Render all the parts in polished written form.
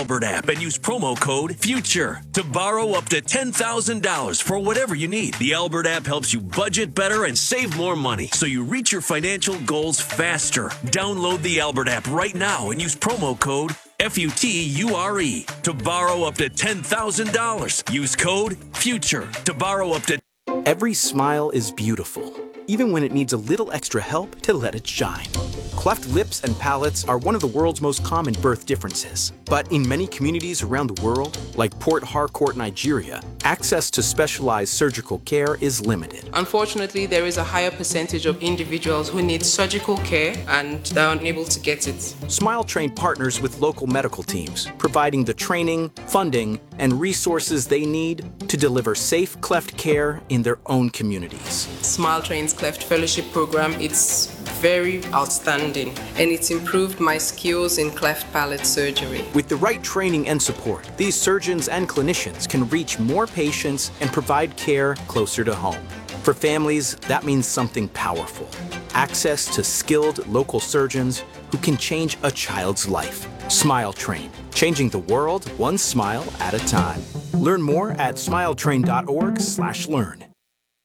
Albert app and use promo code FUTURE to borrow up to $10,000 for whatever you need. The Albert app helps you budget better and save more money so you reach your financial goals faster. Download the Albert app right now and use promo code FUTURE to borrow up to $10,000. Use code FUTURE to borrow up to. Every smile is beautiful, even when it needs a little extra help to let it shine. Cleft lips and palates are one of the world's most common birth differences. But in many communities around the world, like Port Harcourt, Nigeria, access to specialized surgical care is limited. Unfortunately, there is a higher percentage of individuals who need surgical care and are unable to get it. Smile Train partners with local medical teams, providing the training, funding, and resources they need to deliver safe cleft care in their own communities. Smile Train's Cleft Fellowship Program, it's very outstanding, and it's improved my skills in cleft palate surgery. With the right training and support, these surgeons and clinicians can reach more patients and provide care closer to home. For families, that means something powerful: access to skilled local surgeons who can change a child's life. Smile Train, changing the world one smile at a time. Learn more at smiletrain.org/learn.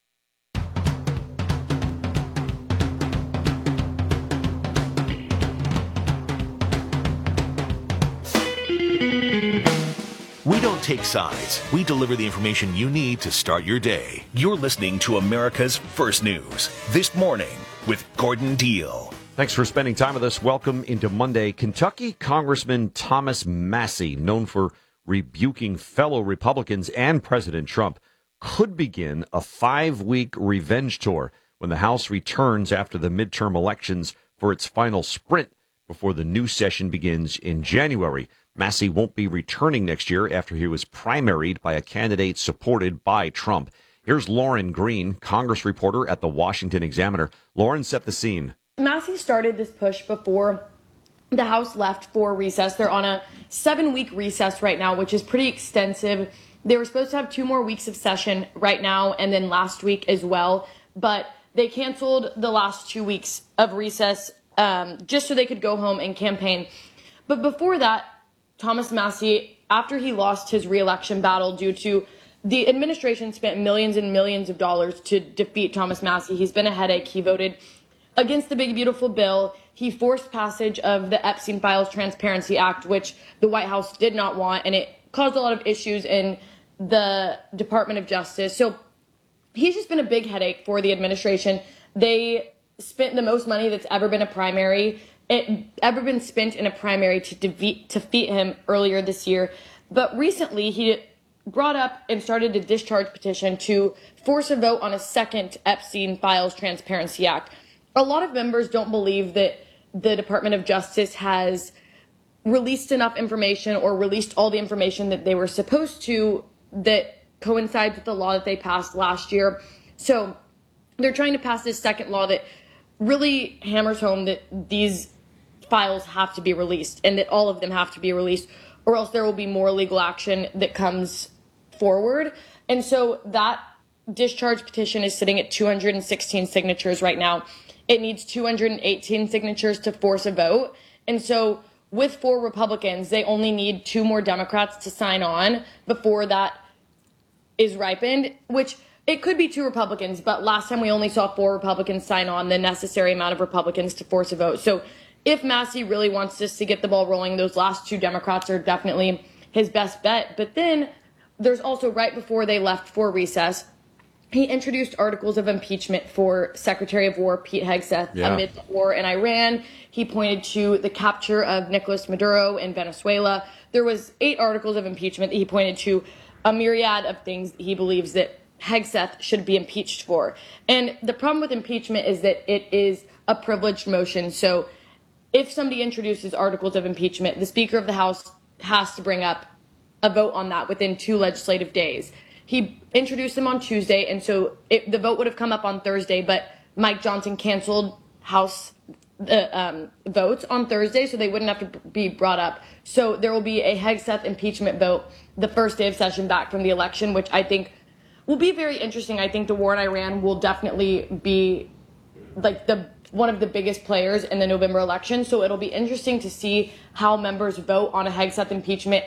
We don't take sides. We deliver the information you need to start your day. You're listening to America's First News This Morning with Gordon Deal. Thanks for spending time with us. Welcome into Monday. Kentucky Congressman Thomas Massie, known for rebuking fellow Republicans and President Trump, could begin a 5-week revenge tour when the House returns after the midterm elections for its final sprint before the new session begins in January. Massie won't be returning next year after he was primaried by a candidate supported by Trump. Here's Lauren Green, Congress reporter at the Washington Examiner. Lauren, set the scene. Massie started this push before the House left for recess. They're on a 7-week recess right now, which is pretty extensive. They were supposed to have 2 more weeks of session right now and then last week as well, but they canceled the last 2 weeks of recess just so they could go home and campaign. But before that, Thomas Massie, after he lost his re-election battle due to the administration spent millions and millions of dollars to defeat Thomas Massie. He's been a headache. He voted against the big, beautiful bill. He forced passage of the Epstein Files Transparency Act, which the White House did not want, and it caused a lot of issues in the Department of Justice. So he's just been a big headache for the administration. They spent the most money that's ever been spent in a primary to defeat him earlier this year. But recently, he brought up and started a discharge petition to force a vote on a second Epstein Files Transparency Act. A lot of members don't believe that the Department of Justice has released enough information or released all the information that they were supposed to that coincides with the law that they passed last year. So they're trying to pass this second law that really hammers home that these files have to be released and that all of them have to be released, or else there will be more legal action that comes forward. And so that discharge petition is sitting at 216 signatures right now. It needs 218 signatures to force a vote. And so with 4 Republicans, they only need 2 more Democrats to sign on before that is ripened, which it could be 2 Republicans, but last time we only saw 4 Republicans sign on the necessary amount of Republicans to force a vote. So if Massie really wants us to get the ball rolling, those last 2 Democrats are definitely his best bet. But then there's also, right before they left for recess, he introduced articles of impeachment for Secretary of War Pete Hegseth amid the war in Iran. He pointed to the capture of Nicolas Maduro in Venezuela. There was 8 articles of impeachment that he pointed to, a myriad of things that he believes that Hegseth should be impeached for. And the problem with impeachment is that it is a privileged motion. So if somebody introduces articles of impeachment, the Speaker of the House has to bring up a vote on that within 2 legislative days. He introduced them on Tuesday, and so the vote would have come up on Thursday, but Mike Johnson canceled House votes on Thursday, so they wouldn't have to be brought up. So there will be a Hegseth impeachment vote the first day of session back from the election, which I think will be very interesting. I think the war in Iran will definitely be like one of the biggest players in the November election. So it'll be interesting to see how members vote on a Hegseth impeachment